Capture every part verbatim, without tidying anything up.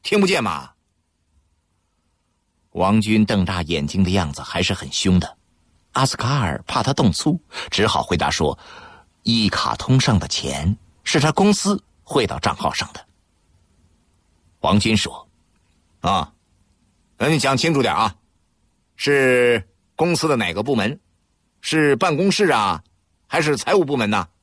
听不见吗？王军瞪大眼睛的样子还是很凶的。阿斯卡尔怕他动粗，只好回答说，一卡通上的钱是他公司汇到账号上的。王军说，啊，那你讲清楚点啊，是公司的哪个部门？是办公室啊，还是财务部门呢？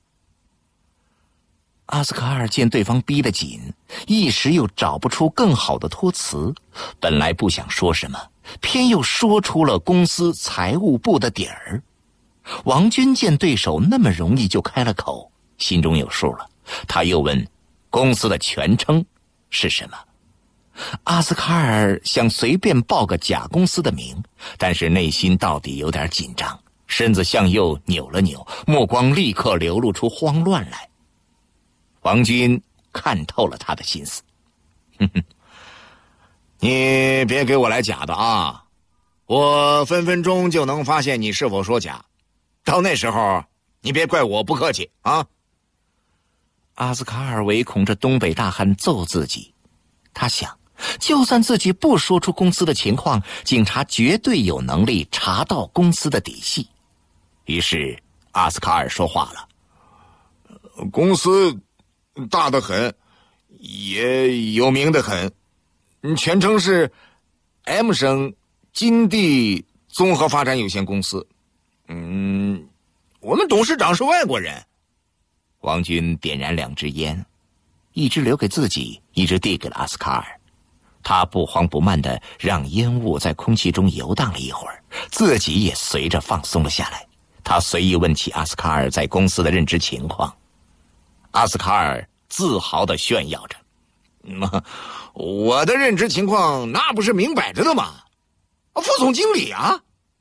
阿斯卡尔见对方逼得紧，一时又找不出更好的托词，本来不想说什么，偏又说出了公司财务部的底儿。王军见对手那么容易就开了口，心中有数了，他又问公司的全称是什么。阿斯卡尔想随便报个假公司的名，但是内心到底有点紧张，身子向右扭了扭，目光立刻流露出慌乱来。王军看透了他的心思，哼哼，你别给我来假的啊，我分分钟就能发现你是否说假，到那时候你别怪我不客气啊。阿斯卡尔唯恐这东北大汉揍自己，他想就算自己不说出公司的情况，警察绝对有能力查到公司的底细。于是阿斯卡尔说话了，公司大得很，也有名得很，全称是 M 省金地综合发展有限公司。嗯，我们董事长是外国人。王军点燃两支烟，一支留给自己，一支递给了阿斯卡尔。他不慌不慢地让烟雾在空气中游荡了一会儿，自己也随着放松了下来。他随意问起阿斯卡尔在公司的任职情况。阿斯卡尔自豪地炫耀着，嗯，我的任职情况那不是明摆着的吗？副总经理啊。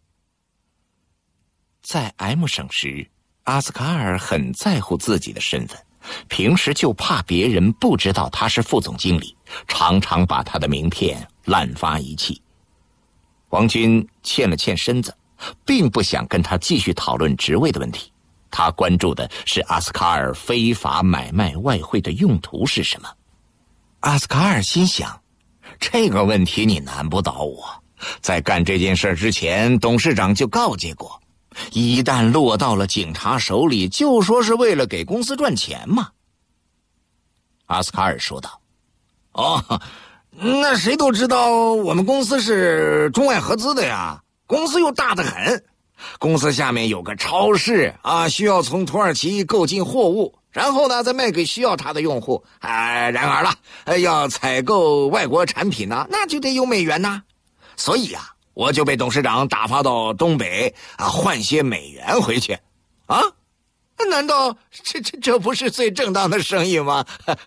在 M 省时，阿斯卡尔很在乎自己的身份，平时就怕别人不知道他是副总经理，常常把他的名片滥发一气。王军欠了欠身子，并不想跟他继续讨论职位的问题，他关注的是阿斯卡尔非法买卖外汇的用途是什么。阿斯卡尔心想，这个问题你难不倒我，在干这件事之前，董事长就告诫过，一旦落到了警察手里，就说是为了给公司赚钱嘛。阿斯卡尔说道，哦，那谁都知道我们公司是中外合资的呀，公司又大得很，公司下面有个超市啊，需要从土耳其购进货物，然后呢再卖给需要它的用户。啊，然而了，要采购外国产品呢，那就得有美元呐。所以啊，我就被董事长打发到东北啊，换些美元回去。啊，难道这这这不是最正当的生意吗？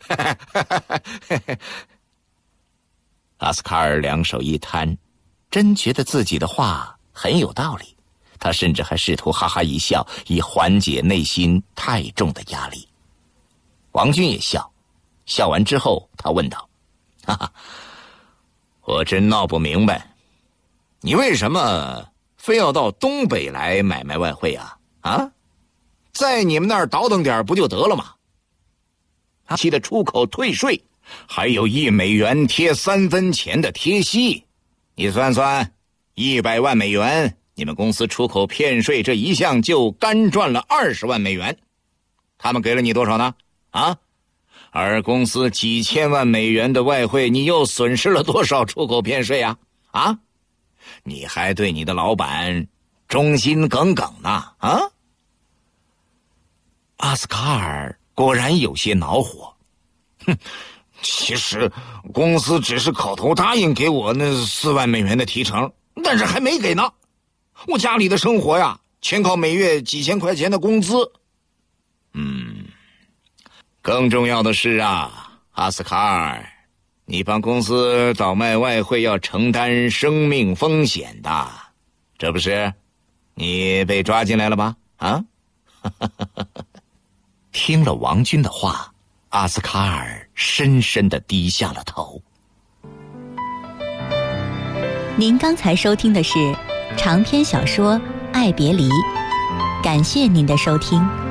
阿斯卡尔两手一摊，真觉得自己的话很有道理。他甚至还试图哈哈一笑，以缓解内心太重的压力。王军也笑，笑完之后他问道，哈哈，我真闹不明白，你为什么非要到东北来买卖外汇啊？啊，在你们那儿倒腾点不就得了吗？期的出口退税，还有一美元贴三分钱的贴息，你算算，一百万美元，你们公司出口骗税这一项就干赚了二十万美元，他们给了你多少呢？啊，而公司几千万美元的外汇，你又损失了多少出口骗税啊？啊，你还对你的老板忠心耿耿呢？啊？阿斯卡尔果然有些恼火，哼，其实公司只是口头答应给我那四万美元的提成，但是还没给呢。我家里的生活呀，全靠每月几千块钱的工资。嗯，更重要的是啊，阿斯卡尔，你帮公司倒卖外汇要承担生命风险的，这不是？你被抓进来了吧？啊？听了王军的话，阿斯卡尔深深地低下了头。 您刚才收听的是长篇小说《爱别离》，感谢您的收听。